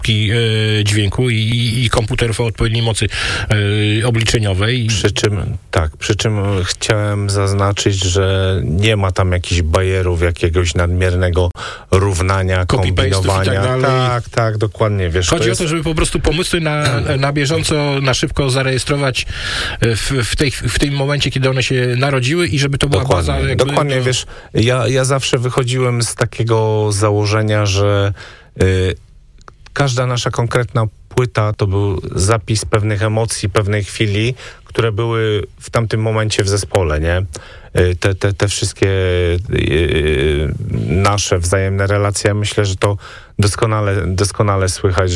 dźwięku i komputerów o odpowiedniej mocy obliczeniowej. Przy czym chciałem zaznaczyć, że nie ma tam jakichś bajerów, jakiegoś nadmiernego równania, kombinowania. Tak, dokładnie. Wiesz, chodzi o to, żeby po prostu pomysły na bieżąco, na szybko zarejestrować w tym momencie, kiedy one się narodziły i żeby to była baza. Dokładnie, wiesz, ja zawsze wychodziłem z takiego założenia, że każda nasza konkretna płyta to był zapis pewnych emocji, pewnej chwili, które były w tamtym momencie w zespole, nie? Te wszystkie nasze wzajemne relacje, myślę, że to doskonale słychać,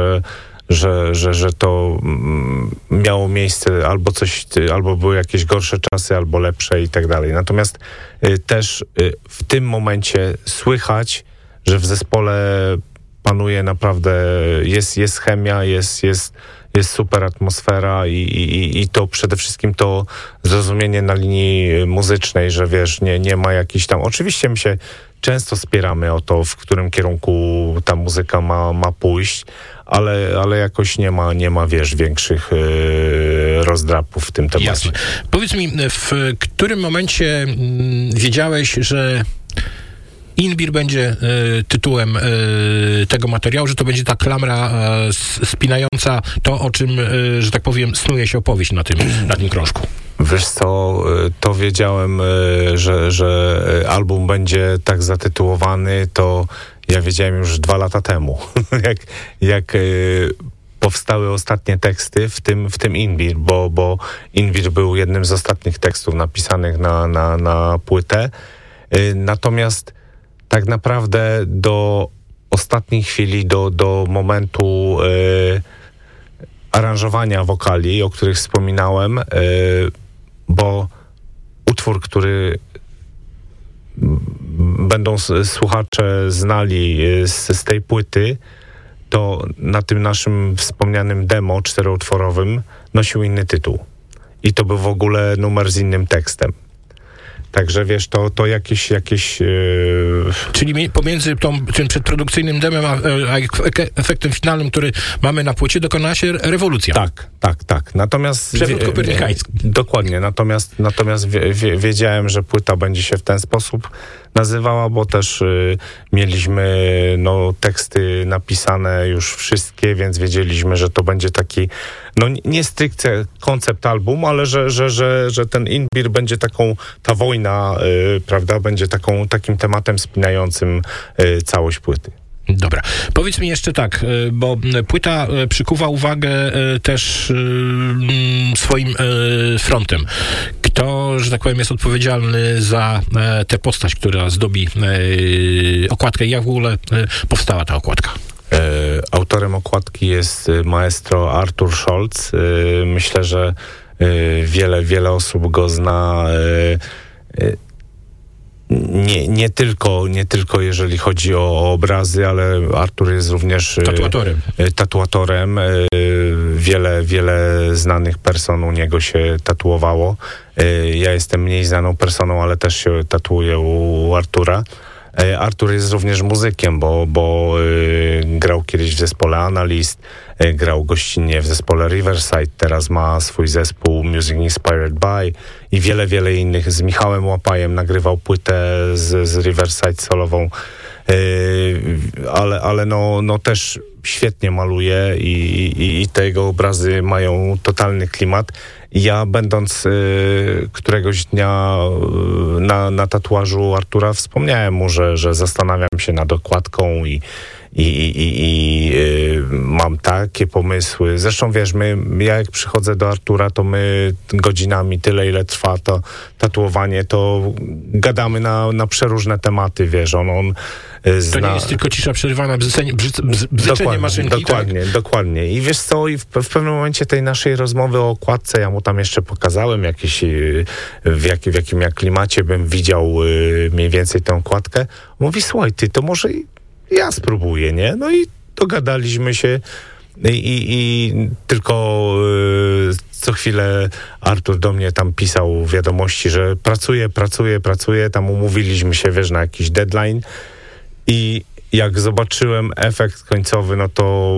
że to miało miejsce albo były jakieś gorsze czasy, albo lepsze i tak dalej. Natomiast też w tym momencie słychać, że w zespole panuje naprawdę, jest chemia, jest super atmosfera i to przede wszystkim to zrozumienie na linii muzycznej, że wiesz, nie ma jakichś tam... Oczywiście my się często spieramy o to, w którym kierunku ta muzyka ma pójść, ale jakoś nie ma wiesz, większych rozdrapów w tym temacie. Jasne. Powiedz mi, w którym momencie wiedziałeś, że Inbir będzie tytułem tego materiału, że to będzie ta klamra spinająca to, o czym, że tak powiem, snuje się opowieść na tym krążku? Wiesz co, to wiedziałem, że album będzie tak zatytułowany, to ja wiedziałem już 2 lata temu, jak powstały ostatnie teksty, w tym Inbir, bo Inbir był jednym z ostatnich tekstów napisanych na płytę. Natomiast tak naprawdę do ostatniej chwili, do momentu aranżowania wokali, o których wspominałem, bo utwór, który będą słuchacze znali z tej płyty, to na tym naszym wspomnianym demo 4-utworowym nosił inny tytuł. I to był w ogóle numer z innym tekstem. Także wiesz, to jakieś... Czyli pomiędzy tym przedprodukcyjnym demem a efektem finalnym, który mamy na płycie, dokonała się rewolucja. Tak. Natomiast... Przewrót kopernikański. Dokładnie. Natomiast wiedziałem, że płyta będzie się w ten sposób nazywała, bo też mieliśmy teksty napisane już wszystkie, więc wiedzieliśmy, że to będzie taki nie stricte koncept album, ale że ten Inbir będzie ta wojna, prawda, będzie takim tematem spinającym całość płyty. Dobra. Powiedz mi jeszcze tak, bo płyta przykuwa uwagę też swoim frontem. Kto, że tak powiem, jest odpowiedzialny za tę postać, która zdobi okładkę i jak w ogóle powstała ta okładka? Autorem okładki jest maestro Artur Scholz. Myślę, że wiele osób go zna. Nie tylko jeżeli chodzi o obrazy, ale Artur jest również tatuatorem. Wiele znanych person u niego się tatuowało. Ja jestem mniej znaną personą, ale też się tatuuję u Artura. Artur jest również muzykiem, bo grał kiedyś w zespole Analyst, grał gościnnie w zespole Riverside, teraz ma swój zespół Music Inspired By i wiele innych. Z Michałem Łapajem nagrywał płytę z Riverside solową, ale też świetnie maluje i te jego obrazy mają totalny klimat. Ja będąc któregoś dnia na tatuażu Artura wspomniałem mu, że zastanawiam się nad okładką i mam takie pomysły. Zresztą wiesz, ja jak przychodzę do Artura, to my godzinami, tyle ile trwa to tatuowanie, to gadamy na przeróżne tematy, wiesz, on to nie jest tylko cisza przerywana bzyczenie maszynki. Dokładnie. I wiesz co, i w pewnym momencie tej naszej rozmowy o okładce, ja mu tam jeszcze pokazałem w jakim ja klimacie bym widział mniej więcej tę okładkę. Mówi, słuchaj, ty, to może ja spróbuję, nie? No i dogadaliśmy się i tylko co chwilę Artur do mnie tam pisał wiadomości, że pracuje, tam umówiliśmy się, wiesz, na jakiś deadline jak zobaczyłem efekt końcowy, no to